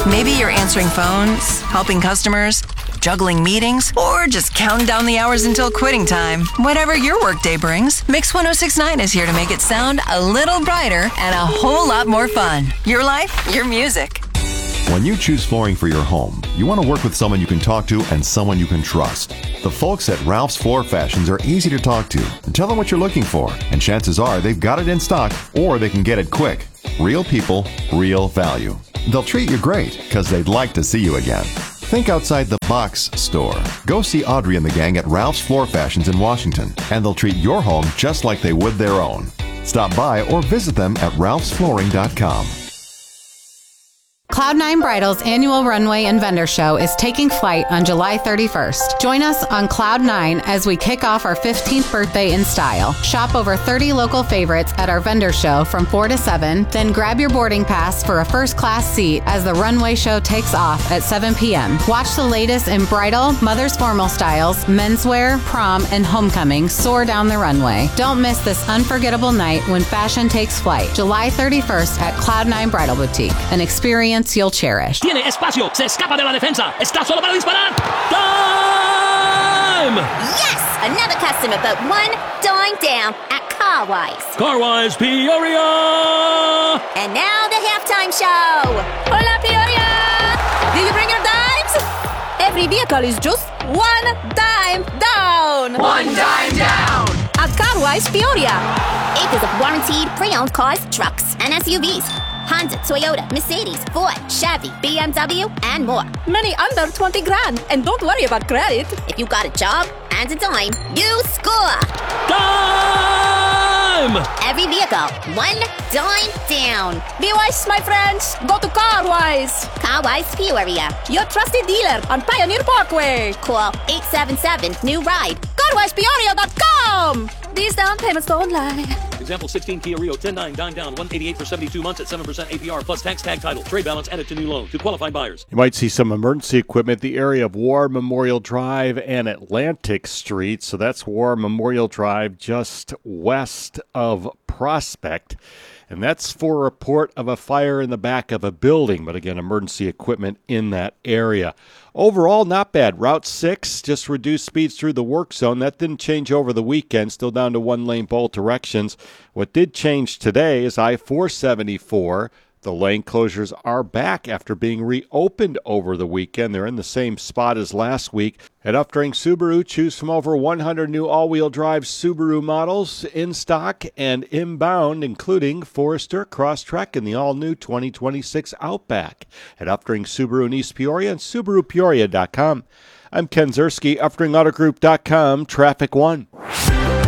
Maybe you're answering phones, helping customers, juggling meetings, or just counting down the hours until quitting time. Whatever your workday brings, Mix 1069 is here to make it sound a little brighter and a whole lot more fun. Your life, your music. When you choose flooring for your home, you want to work with someone you can talk to and someone you can trust. The folks at Ralph's Floor Fashions are easy to talk to. Tell them what you're looking for, and chances are they've got it in stock or they can get it quick. Real people, real value. They'll treat you great because they'd like to see you again. Think outside the box store. Go see Audrey and the gang at Ralph's Floor Fashions in Washington, and they'll treat your home just like they would their own. Stop by or visit them at ralphsflooring.com. Cloud9 Bridal's annual runway and vendor show is taking flight on July 31st. Join us on Cloud9 as we kick off our 15th birthday in style. Shop over 30 local favorites at our vendor show from 4 to 7, then grab your boarding pass for a first-class seat as the runway show takes off at 7 p.m. Watch the latest in bridal, mother's formal styles, menswear, prom, and homecoming soar down the runway. Don't miss this unforgettable night when fashion takes flight. July 31st at Cloud9 Bridal Boutique, an experience you'll cherish. Tiene espacio, se escapa de la defensa, está solo para disparar. Time! Yes! Another customer but one dime down at Carwise. Carwise Peoria! And now the halftime show. Hola, Peoria! Did you bring your dimes? Every vehicle is just one dime down. One dime down! At Carwise Peoria. Acres of warranted pre-owned cars, trucks, and SUVs. Honda, Toyota, Mercedes, Ford, Chevy, BMW, and more. Many under 20 grand. And don't worry about credit. If you got a job and a dime, you score. Time! Every vehicle, one dime down. Be wise, my friends. Go to Carwise. Carwise Peoria. Your trusted dealer on Pioneer Parkway. Call 877-NEW-RIDE. CarwisePeoria.com. These down payments don't lie. Example 16 Kia Rio 10.9 dime down 188 for 72 months at 7% APR plus tax tag title. Trade balance added to new loan to qualified buyers. You might see some emergency equipment the area of War Memorial Drive and Atlantic Street. So that's War Memorial Drive just west of Prospect. And that's for a report of a fire in the back of a building. But again, emergency equipment in that area. Overall, not bad. Route 6 just reduced speeds through the work zone. That didn't change over the weekend. Still down to one-lane both directions. What did change today is I-474. The lane closures are back after being reopened over the weekend. They're in the same spot as last week. At Updring Subaru, choose from over 100 new all-wheel drive Subaru models in stock and inbound, including Forester, Crosstrek, and the all-new 2026 Outback. At Updring Subaru in East Peoria and SubaruPeoria.com. I'm Ken Zerski, UpdringAutoGroup.com, Traffic One.